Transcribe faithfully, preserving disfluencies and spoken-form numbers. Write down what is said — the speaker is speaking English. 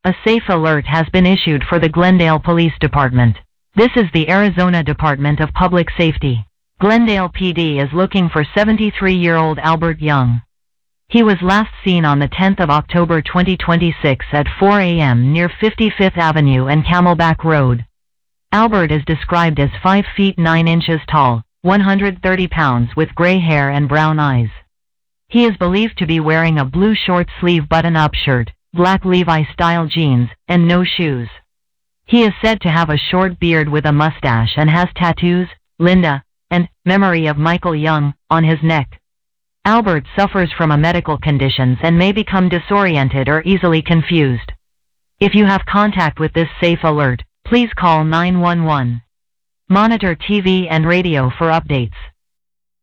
A safe alert has been issued for the Glendale Police Department. This is the Arizona Department of Public Safety. Glendale P D is looking for seventy-three-year-old Albert Young. He was last seen on the tenth of October twenty twenty-six at four A M near fifty-fifth Avenue and Camelback Road. Albert is described as five feet nine inches tall, one hundred thirty pounds, with gray hair and brown eyes. He is believed to be wearing a blue short-sleeve button-up shirt, black Levi-style jeans, and no shoes. He is said to have a short beard with a mustache and has tattoos, Linda, and Memory of Michael Young, on his neck. Albert suffers from a medical conditions and may become disoriented or easily confused. If you have contact with this safe alert, please call nine one one. Monitor T V and radio for updates.